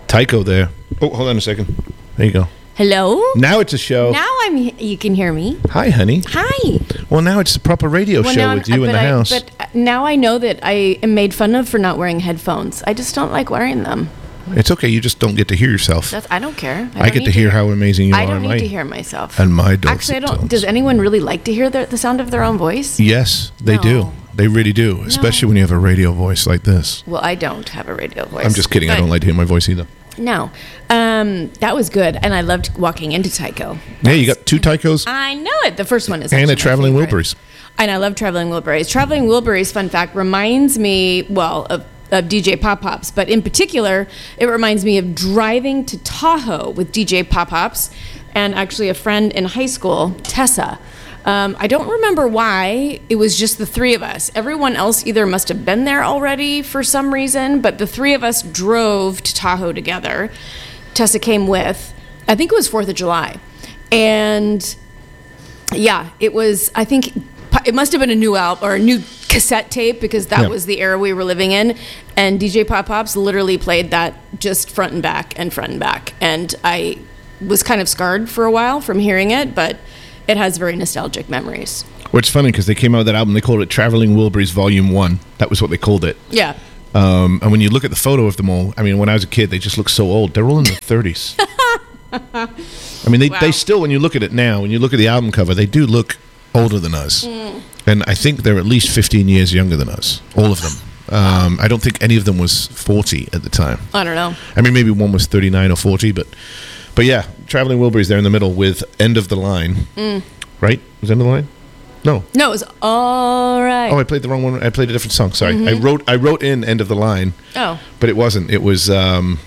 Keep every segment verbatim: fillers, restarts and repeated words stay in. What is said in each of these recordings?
Tycho there. Oh, hold on a second. There you go. Hello? Now it's a show. Now I'm. You can hear me. Hi, honey. Hi. Well, now it's a proper radio well, show with you in the I, house. But now I know that I am made fun of for not wearing headphones. I just don't like wearing them. It's okay. You just don't get to hear yourself. That's, I don't care. I, I get to hear how amazing you I are. I don't in need my, to hear myself. And my dulcet Actually, I don't. tones. Does anyone really like to hear the, the sound of their own voice? Yes, they No. do. They really do, especially No. when you have a radio voice like this. Well, I don't have a radio voice. I'm just kidding. I But- don't like to hear my voice either. No. Um, that was good. And I loved walking into Tycho. Yeah, you got two Tychos I know it. The first one is and actually a my Traveling favorite. Wilburys. And I love Traveling Wilburys. Traveling Wilburys, fun fact, reminds me, well, of, of D J Pop Pops. But in particular, it reminds me of driving to Tahoe with D J Pop Pops and actually a friend in high school, Tessa. Um, I don't remember why. It was just the three of us. Everyone else either must have been there already for some reason, but the three of us drove to Tahoe together. Tessa came with. I think it was fourth of July. And yeah, it was, I think, it must have been a new album or a new cassette tape because that Yeah. was the era we were living in. And D J Pop Pops literally played that just front and back and front and back. And I was kind of scarred for a while from hearing it, but it has very nostalgic memories. Well, it's funny because they came out with that album. They called it Traveling Wilburys Volume One. That was what they called it. Yeah. Um, and when you look at the photo of them all, I mean, when I was a kid, they just look so old. They're all in their thirties. I mean, they, Wow. they still, when you look at it now, when you look at the album cover, they do look older than us. Mm. And I think they're at least fifteen years younger than us, all of them. Um, I don't think any of them was forty at the time. I don't know. I mean, maybe one was thirty-nine or forty, but but yeah, Traveling Wilburys there in the middle with End of the Line. Mm. Right? Was End of the Line? No. No, it was all right. Oh, I played the wrong one. I played a different song. Sorry. Mm-hmm. I wrote I wrote in End of the Line. Oh. But it wasn't. It was um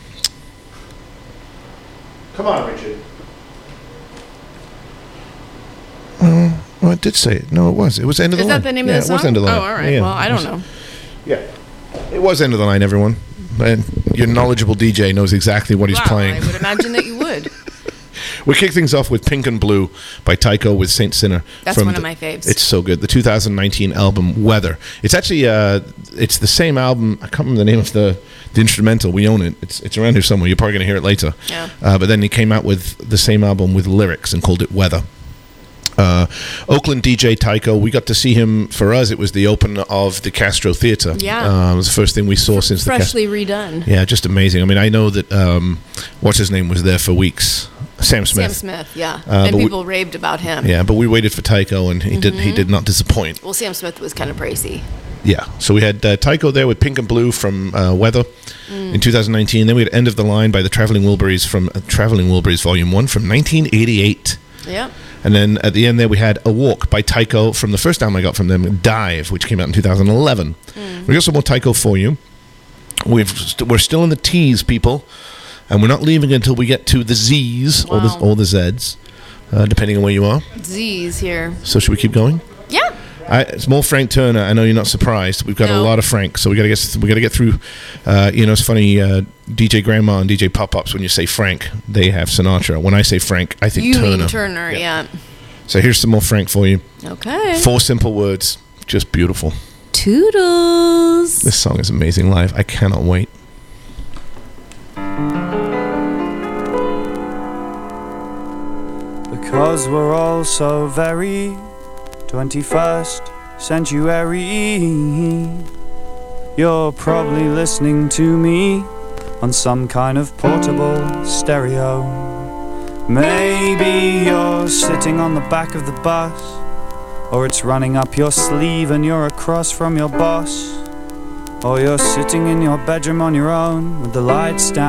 Come on, Richard. Uh, well, it did say it. No, it was. It was End of the Is Line. that the name yeah, of the song? It was End of the Line. Oh, all right. Yeah, well, I it don't was- know. Yeah. It was End of the Line, everyone. And your knowledgeable D J knows exactly what he's Wow, playing. I would imagine that you would. We kick things off with Pink and Blue by Tycho with Saint Sinner. That's from one of the- my faves. It's so good. The two thousand nineteen album Weather. It's actually uh, it's the same album. I can't remember the name of the, the instrumental. We own it. It's it's around here somewhere. You're probably going to hear it later. Yeah. Uh, but then he came out with the same album with lyrics and called it Weather. Uh, Oakland D J Tycho, we got to see him, for us, it was the open of the Castro Theater. Yeah. Uh, it was the first thing we saw since Freshly the redone. Yeah, just amazing. I mean, I know that, um, what's his name was there for weeks. Sam Smith. Sam Smith, yeah. Uh, and but we- people raved about him. Yeah, but we waited for Tycho, and he did he did not disappoint. Well, Sam Smith was kind of pricey. Yeah, so we had uh, Tycho there with Pink and Blue from uh, Weather in two thousand nineteen. Then we had End of the Line by the Traveling Wilburys from uh, Traveling Wilburys Volume One from nineteen eighty-eight. Yeah. And then at the end there we had A Walk by Tycho from the first album I got from them, Dive, which came out in two thousand eleven. We got some more Tycho for you. We've st- we're still in the T's, people, and we're not leaving until we get to the Z's or the Wow. or the Z's, uh, depending on where you are. Z's here. So should we keep going? Yeah. I, it's more Frank Turner. I know you're not surprised. We've got a No. lot of Frank, so we got to get we got to get through. Uh, you know, it's funny. Uh, D J Grandma and D J Pop Pops. When you say Frank, they have Sinatra. When I say Frank, I think You Turner. mean Turner, yeah. So here's some more Frank for you. Okay. Four simple words, just beautiful. Toodles. This song is amazing live. I cannot wait. Because we're all so very twenty-first century. You're probably listening to me on some kind of portable stereo. Maybe you're sitting on the back of the bus, or it's running up your sleeve and you're across from your boss, or you're sitting in your bedroom on your own with the lights down.